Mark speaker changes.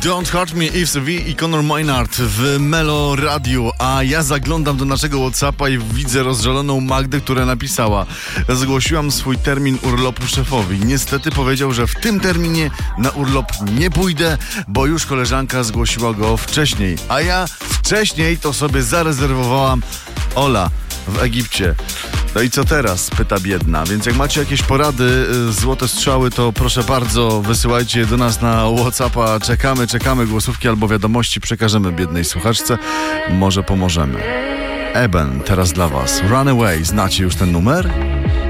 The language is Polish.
Speaker 1: Don't Hurt Me, Yves V i Conor Maynard w Melo Radio, a ja zaglądam do naszego WhatsAppa i widzę rozżaloną Magdę, która napisała: zgłosiłam swój termin urlopu szefowi. Niestety powiedział, że w tym terminie na urlop nie pójdę, bo już koleżanka zgłosiła go wcześniej, a ja wcześniej to sobie zarezerwowałam Ola w Egipcie. No i co teraz? Pyta biedna. Więc jak macie jakieś porady, złote strzały, to proszę bardzo, wysyłajcie je do nas na WhatsAppa. Czekamy, głosówki albo wiadomości przekażemy biednej słuchaczce. Może pomożemy. Eben, teraz dla was. Runaway, znacie już ten numer?